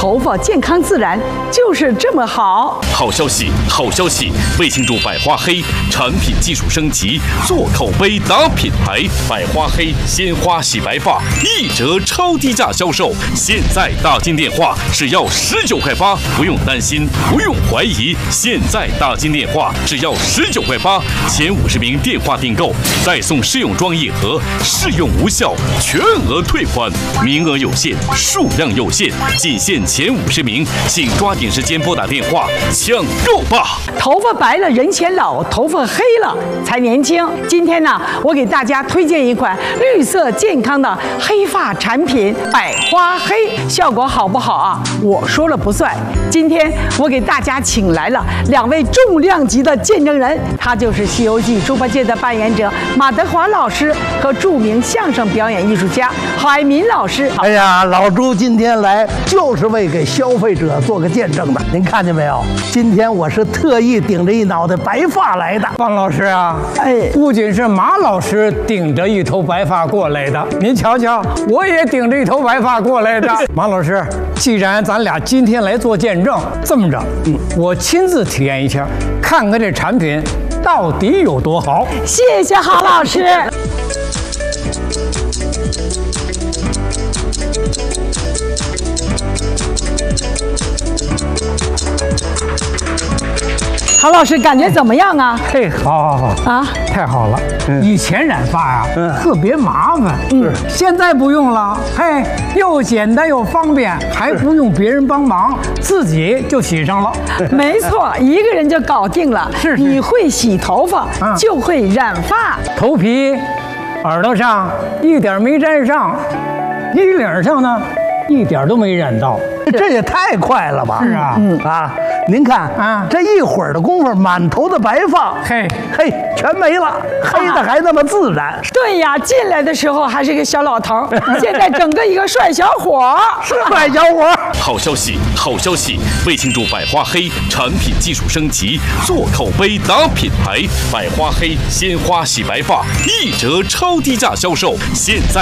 头发健康自然，就是这么好。 好消息，好消息！为庆祝百花黑产品技术升级，做口碑打品牌，百花黑鲜花洗白发1折超低价销售。现在打进电话只要19.8块，不用担心，不用怀疑。现在打进电话只要19.8块，前50名电话订购再送试用装1盒，试用无效全额退款，名额有限，数量有限，仅限前50名，请抓紧时间拨打电话抢购吧！ 头发白了人显老，头发黑了才年轻。今天呢，我给大家推荐一款绿色健康的黑发产品百花黑，效果好不好啊？我说了不算。今天我给大家请来了2位重量级的见证人，他就是《西游记》猪八戒的扮演者马德华老师和著名相声表演艺术家海民老师。 哎呀，老朱今天来就是为给消费者做个见证的。您看见没有？今天我是特意顶着一脑袋白发来的。 方老师啊，不仅是马老师顶着一头白发过来的，您瞧瞧，我也顶着一头白发过来的。马老师，既然咱俩今天来做见证，这么着，我亲自体验一下，看看这产品到底有多好。 谢谢郝老师。郝老师感觉怎么样啊？ 嘿，好啊，太好了！以前染发呀，特别麻烦，现在不用了，嘿，又简单又方便，还不用别人帮忙，自己就洗上了。 没错，一个人就搞定了。 是你会洗头发，就会染发。 头皮、耳朵上一点没沾上，衣领上呢一点都没染到。 这也太快了吧！ 是啊， 您看啊，这一会儿的功夫，满头的白发，嘿，全没了，黑的还那么自然。 对呀，进来的时候还是个小老头，现在整个一个帅小伙， 是帅小伙。 好消息，好消息！为庆祝百花黑产品技术升级，做口碑打品牌，百花黑鲜花洗白发1折超低价销售。现在